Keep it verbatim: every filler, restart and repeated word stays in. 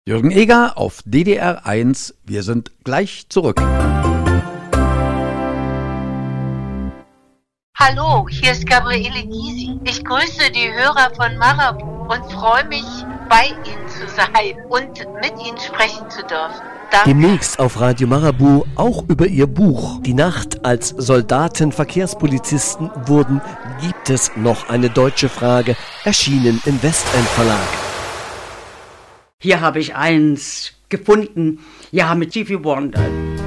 Jürgen Eger auf D D R eins. Wir sind gleich zurück. Hallo, hier ist Gabriele Gysi. Ich grüße die Hörer von Marabu und freue mich, bei Ihnen zu sein und mit Ihnen sprechen zu dürfen. Danke. Demnächst auf Radio Marabu auch über Ihr Buch Die Nacht, als Soldaten Verkehrspolizisten wurden, gibt es noch eine deutsche Frage, erschienen im Westend Verlag. Hier habe ich eins gefunden, ja, mit Stevie Wonder.